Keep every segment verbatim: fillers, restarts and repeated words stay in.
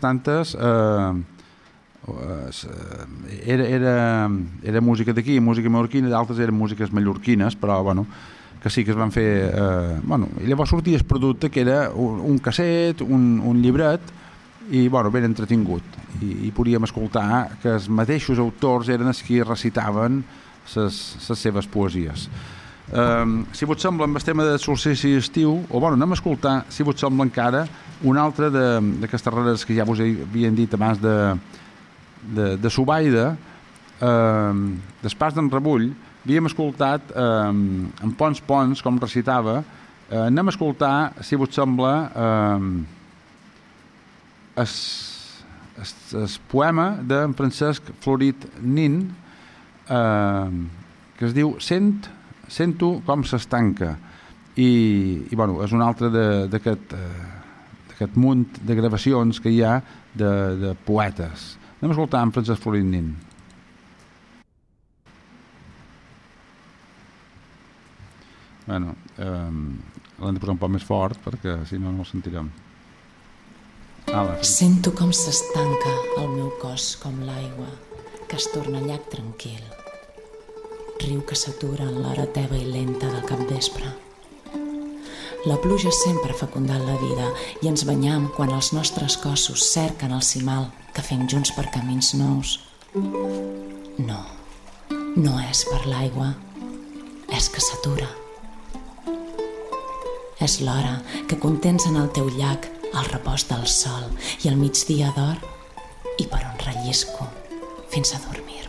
tantes eh, era, era, era música d'aquí, música mallorquina, d'altres eren músiques mallorquines, però bueno, que sí que es van fer eh, bueno, i llavors sortia el producte que era un, un casset, un, un llibret i bueno, ben entretingut i, i podíem escoltar que els mateixos autors eren els que recitaven les seves poesies. Um, si vos sembla amb el tema de solstici estiu, o bueno, anem a escoltar si vos sembla encara un altre d'aquestes rares que ja vos havien dit abans de, de, de Subaida, um, després d'en Rebull havíem escoltat um, en Pons Pons com recitava. Uh, anem a escoltar si vos sembla um, es, es, es poema d'en Francesc Florit Nin, uh, que es diu Sent Sento com s'estanca i, i bueno, és un altre d'aquest d'aquest munt de gravacions que hi ha de, de poetes. Anem a escoltar en Francesc Florit Nin. Bueno, um, l'hem de posar un poc més fort perquè si no no el sentirem. Ah, Sento com s'estanca el meu cos com l'aigua que es torna llac tranquil, riu que s'atura en l'hora teva i lenta del capvespre. La pluja sempre ha fecundat la vida i ens banyam quan els nostres cossos cerquen el cimal que fem junts per camins nous. No, no és per l'aigua, és que s'atura. És l'hora que contens en el teu llac el repòs del sol i el migdia d'or i per on rellisco fins a dormir-me.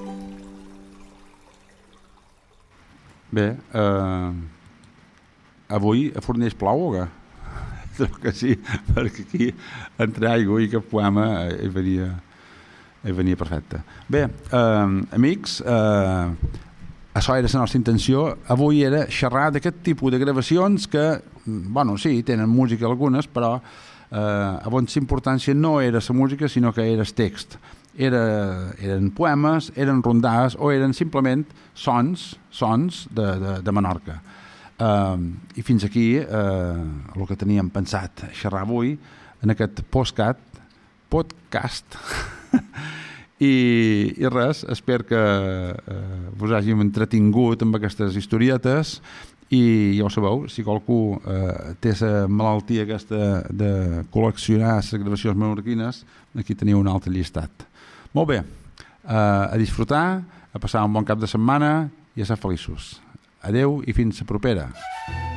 Bé, eh, avui a Fornells plou o què? Trobo que sí, perquè aquí entre aigua i aquest poema hi venia, hi venia perfecte. Bé, eh, amics, eh, això era la nostra intenció. Avui era xerrar d'aquest tipus de gravacions que, bueno, sí, tenen música algunes, però eh, a la importància no era la música, sinó que era el text. Era, eren poemes, eren rondades o eren simplement sons, sons de, de, de Menorca. Uh, I fins aquí uh, el que teníem pensat xerrar avui en aquest podcast, podcast. I, i res, espero que uh, vos hàgim entretingut amb aquestes historietes i ja ho sabeu, si qualcú uh, té la malaltia aquesta de col·leccionar les gravacions menorquines, aquí teniu un altre llistat. Molt bé, uh, a disfrutar, a passar un bon cap de setmana i a ser feliços. Adeu i fins la propera.